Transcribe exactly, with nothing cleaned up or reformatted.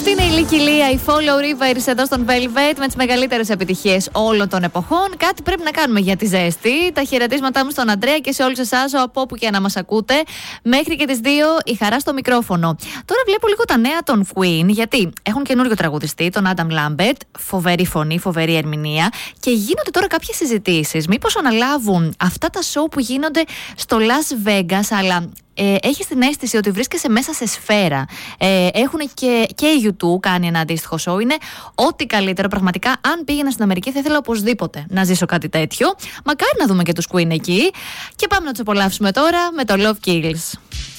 Αυτή είναι η Λίκη Λία, η Follow Rivers εδώ στον Velvet με τις μεγαλύτερες επιτυχίες όλων των εποχών. Κάτι πρέπει να κάνουμε για τη ζέστη. Τα χαιρετίσματά μου στον Αντρέα και σε όλους εσάς από όπου και να μας ακούτε. Μέχρι και τις δύο η χαρά στο μικρόφωνο. Τώρα βλέπω λίγο τα νέα των Queen, γιατί έχουν καινούριο τραγουδιστή, τον Adam Lambert. Φοβερή φωνή, φοβερή ερμηνεία. Και γίνονται τώρα κάποιες συζητήσεις. Μήπως αναλάβουν αυτά τα show που γίνονται στο Las Vegas, αλλά Ε, έχεις την αίσθηση ότι βρίσκεσαι μέσα σε σφαίρα. Ε, έχουν και, και η γιου τού κάνει ένα αντίστοιχο show. Είναι ό,τι καλύτερο. Πραγματικά, αν πήγαινα στην Αμερική, θα ήθελα οπωσδήποτε να ζήσω κάτι τέτοιο. Μακάρι να δούμε και τους Queen εκεί. Και πάμε να τους απολαύσουμε τώρα με το Love Kills.